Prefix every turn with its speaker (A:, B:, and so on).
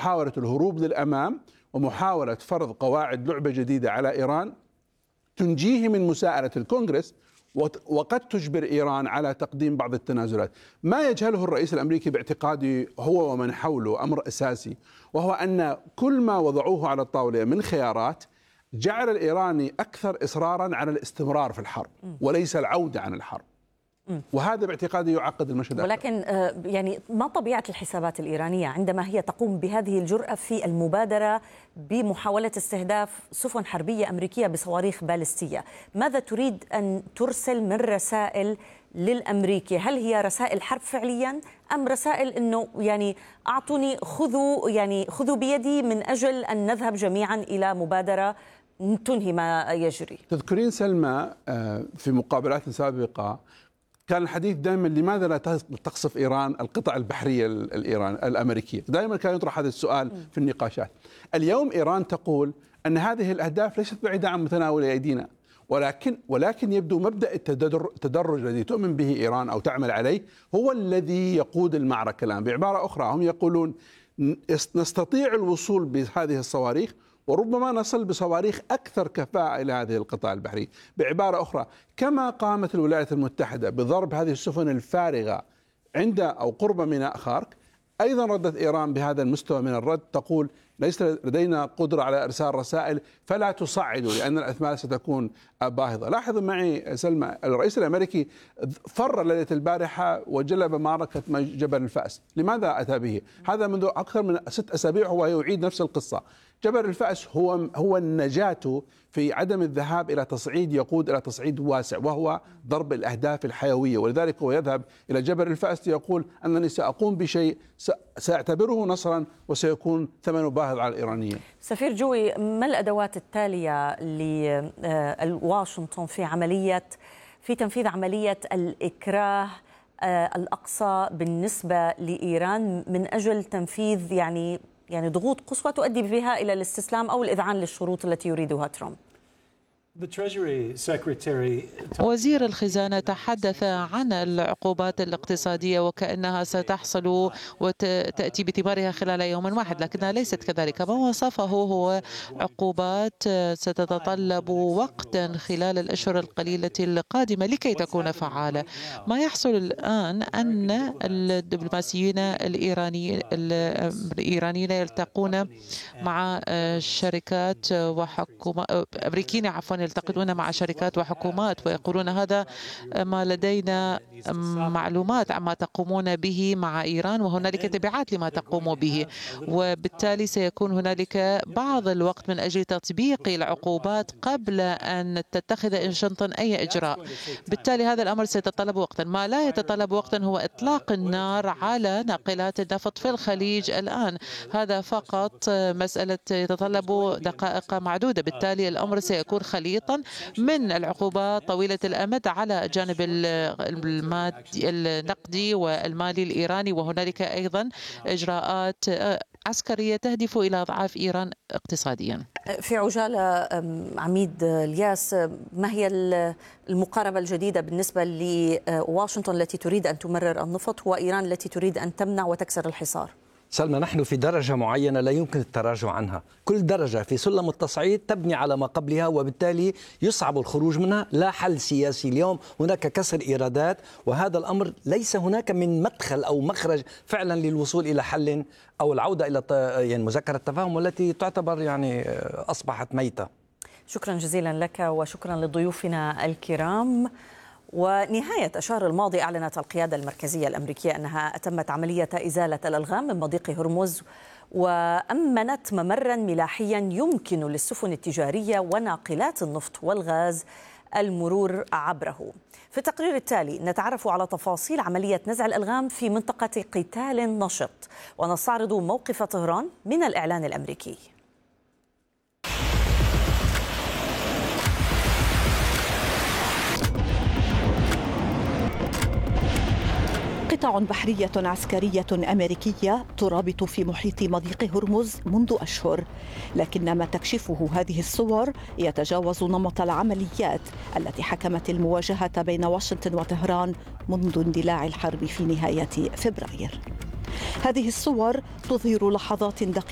A: محاولة الهروب للأمام ومحاولة فرض قواعد لعبة جديدة على إيران تنجيه من مساءلة الكونغرس، وقد تجبر إيران على تقديم بعض التنازلات. ما يجهله الرئيس الأمريكي باعتقادي هو ومن حوله أمر أساسي، وهو أن كل ما وضعوه على الطاولة من خيارات جعل الإيراني أكثر إصرارا على الاستمرار في الحرب وليس العودة عن الحرب، وهذا باعتقادي يعقد المشهد.
B: ولكن يعني ما طبيعة الحسابات الإيرانية عندما هي تقوم بهذه الجرأة في المبادرة بمحاولة استهداف سفن حربية أمريكية بصواريخ باليستية؟ ماذا تريد أن ترسل من رسائل للأمريكي؟ هل هي رسائل حرب فعليا أم رسائل أنه يعني أعطوني خذوا بيدي من أجل أن نذهب جميعا إلى مبادرة تنهي ما يجري؟
A: تذكرين سلمى في مقابلات سابقة كان الحديث دائما لماذا لا تقصف إيران القطع البحرية الأمريكية؟ دائما كان يطرح هذا السؤال في النقاشات. اليوم إيران تقول أن هذه الأهداف ليست بعيدة عن متناول أيدينا، ولكن يبدو مبدأ التدرج الذي تؤمن به إيران أو تعمل عليه هو الذي يقود المعركة الآن. بعبارة أخرى هم يقولون نستطيع الوصول بهذه الصواريخ وربما نصل بصواريخ أكثر كفاءة إلى هذه القطاع البحري. بعبارة أخرى، كما قامت الولايات المتحدة بضرب هذه السفن الفارغة عند أو قرب ميناء خارك، أيضا ردت إيران بهذا المستوى من الرد، تقول ليس لدينا قدرة على إرسال رسائل فلا تصعدوا لأن الأثمان ستكون باهظة. لاحظوا معي سلمى، الرئيس الأمريكي فر ليلة البارحة وجلب معركة جبل الفأس. لماذا أتى به؟ هذا منذ أكثر من 6 أسابيع هو يعيد نفس القصة. جبل الفأس هو النجاة في عدم الذهاب إلى تصعيد يقود إلى تصعيد واسع، وهو ضرب الأهداف الحيوية، ولذلك هو يذهب إلى جبل الفأس يقول أنني سأقوم بشيء سأعتبره نصرا وسيكون ثمنه باهظ على الإيرانيين.
B: سفير جوي، ما الأدوات التالية لواشنطن في تنفيذ عملية الإكراه الأقصى بالنسبة لإيران من أجل تنفيذ يعني ضغوط قصوى تؤدي بها إلى الاستسلام أو الإذعان للشروط التي يريدها ترامب؟
C: وزير الخزانة تحدث عن العقوبات الاقتصادية وكأنها ستحصل وتأتي بثمارها خلال يوم واحد، لكنها ليست كذلك. ما وصفه هو عقوبات ستتطلب وقتا خلال الأشهر القليلة القادمة لكي تكون فعالة. ما يحصل الآن أن الدبلوماسيين الإيرانيين يلتقون مع شركات وحكومات أمريكيين يلتقطون مع شركات وحكومات ويقولون هذا ما لدينا معلومات عما تقومون به مع إيران وهنالك تبعات لما تقوم به، وبالتالي سيكون هنالك بعض الوقت من أجل تطبيق العقوبات قبل أن تتخذ واشنطن أي إجراء. بالتالي هذا الأمر سيتطلب وقتا. ما لا يتطلب وقتا هو إطلاق النار على ناقلات النفط في الخليج الآن. هذا فقط مسألة يتطلب دقائق معدودة. بالتالي الأمر سيكون خليطا من العقوبات طويلة الأمد على جانب النقدي والمالي الإيراني، وهنالك أيضا إجراءات عسكرية تهدف إلى إضعاف إيران اقتصاديا.
B: في عجالة عميد الياس، ما هي المقاربة الجديدة بالنسبة لواشنطن التي تريد أن تمرر النفط وإيران التي تريد أن تمنع وتكسر الحصار؟
D: سلمى، نحن في درجة معينة لا يمكن التراجع عنها. كل درجة في سلم التصعيد تبني على ما قبلها، وبالتالي يصعب الخروج منها. لا حل سياسي اليوم، هناك كسر إيرادات، وهذا الأمر ليس هناك من مدخل أو مخرج فعلا للوصول إلى حل أو العودة إلى مذكرة التفاهم والتي تعتبر أصبحت ميتة.
B: شكرا جزيلا لك وشكرا لضيوفنا الكرام. ونهاية الشهر الماضي أعلنت القيادة المركزية الأمريكية أنها أتمت عملية إزالة الألغام من مضيق هرمز وأمنت ممرا ملاحيا يمكن للسفن التجارية وناقلات النفط والغاز المرور عبره. في التقرير التالي نتعرف على تفاصيل عملية نزع الألغام في منطقة قتال نشط ونستعرض موقف طهران من الإعلان الأمريكي.
E: قطع بحرية عسكرية أمريكية ترابط في محيط مضيق هرمز منذ أشهر، لكن ما تكشفه هذه الصور يتجاوز نمط العمليات التي حكمت المواجهة بين واشنطن وطهران منذ اندلاع الحرب في نهاية فبراير. هذه الصور تظهر لحظات دقيقة